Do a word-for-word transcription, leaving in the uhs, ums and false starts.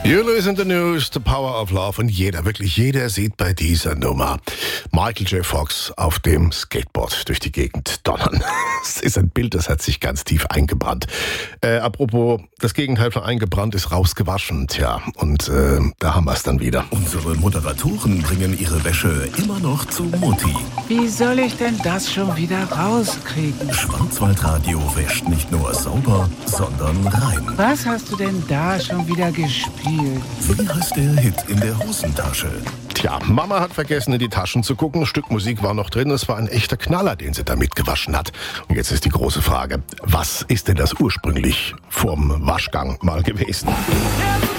You listen to news, the power of love. Und jeder, wirklich jeder sieht bei dieser Nummer Michael J. Fox auf dem Skateboard durch die Gegend donnern. Das ist ein Bild, das hat sich ganz tief eingebrannt. Äh, apropos, das Gegenteil von eingebrannt ist rausgewaschen. Tja, und äh, da haben wir es dann wieder. Unsere Moderatoren bringen ihre Wäsche immer noch zu Mutti. Wie soll ich denn das schon wieder rauskriegen? Schwarzwaldradio wäscht nicht nur sauber, sondern rein. Was hast du denn da schon wieder gespielt? Wie heißt der Hit in der Hosentasche? Tja, Mama hat vergessen, in die Taschen zu gucken. Ein Stück Musik war noch drin. Es war ein echter Knaller, den sie da mitgewaschen hat. Und jetzt ist die große Frage, was ist denn das ursprünglich vorm Waschgang mal gewesen?